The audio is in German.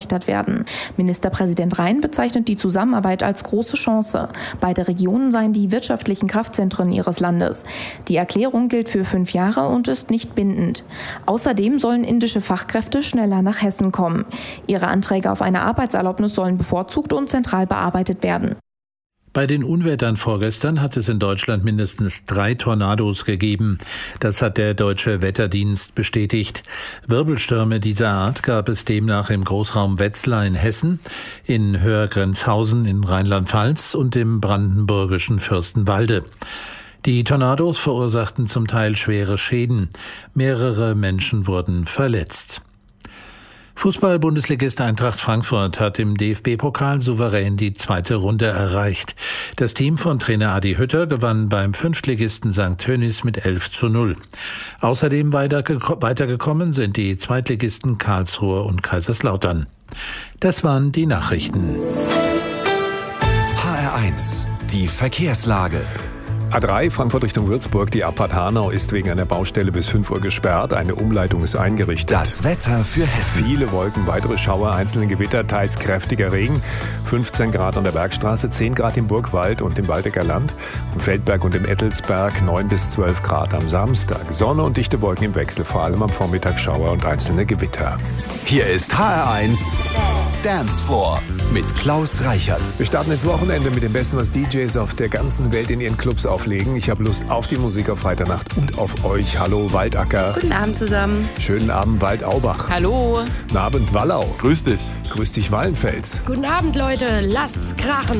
erleichtert werden. Ministerpräsident Rhein bezeichnet die Zusammenarbeit als große Chance. Beide Regionen seien die wirtschaftlichen Kraftzentren ihres Landes. Die Erklärung gilt für 5 Jahre und ist nicht bindend. Außerdem sollen indische Fachkräfte schneller nach Hessen kommen. Ihre Anträge auf eine Arbeitserlaubnis sollen bevorzugt und zentral bearbeitet werden. Bei den Unwettern vorgestern hat es in Deutschland mindestens 3 Tornados gegeben. Das hat der Deutsche Wetterdienst bestätigt. Wirbelstürme dieser Art gab es demnach im Großraum Wetzlar in Hessen, in Höhergrenzhausen in Rheinland-Pfalz und im brandenburgischen Fürstenwalde. Die Tornados verursachten zum Teil schwere Schäden. Mehrere Menschen wurden verletzt. Fußball-Bundesligist Eintracht Frankfurt hat im DFB-Pokal souverän die 2. Runde erreicht. Das Team von Trainer Adi Hütter gewann beim Fünftligisten St. Tönnies mit 11:0. Außerdem weitergekommen sind die Zweitligisten Karlsruhe und Kaiserslautern. Das waren die Nachrichten. HR1, die Verkehrslage. A3 Frankfurt Richtung Würzburg, die Abfahrt Hanau ist wegen einer Baustelle bis 5 Uhr gesperrt. Eine Umleitung ist eingerichtet. Das Wetter für Hessen. Viele Wolken, weitere Schauer, einzelne Gewitter, teils kräftiger Regen. 15 Grad an der Bergstraße, 10 Grad im Burgwald und im Waldecker Land. Im Feldberg und im Ettelsberg 9 bis 12 Grad am Samstag. Sonne und dichte Wolken im Wechsel, vor allem am Vormittag Schauer und einzelne Gewitter. Hier ist HR1 Dance Floor mit Klaus Reichert. Wir starten ins Wochenende mit dem Besten, was DJs auf der ganzen Welt in ihren Clubs auflegen. Ich habe Lust auf die Musik auf Freitagnacht und auf euch. Hallo Waldacker. Guten Abend zusammen. Schönen Abend Waldaubach. Hallo. Guten Abend Wallau. Grüß dich. Grüß dich Wallenfels. Guten Abend Leute, lasst's krachen.